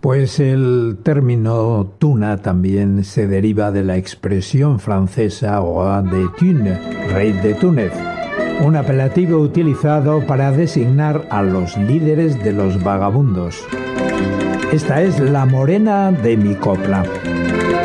Pues el término tuna también se deriva de la expresión francesa roi de Thune, rey de Túnez, un apelativo utilizado para designar a los líderes de los vagabundos. Esta es la morena de mi copla.